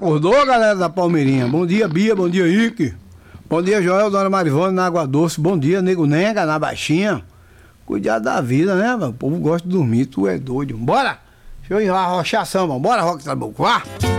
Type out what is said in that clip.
acordou, galera da Palmeirinha? Bom dia, Bia, bom dia, Ike. Bom dia, Joel, Dona Marivone, na Água Doce. Bom dia, Nego Nenga, na Baixinha. Cuidar da vida, né, mano? O povo gosta de dormir, tu é doido. Bora! Deixa eu ir arrochar a samba. Bora, Rock Trabuco, vá!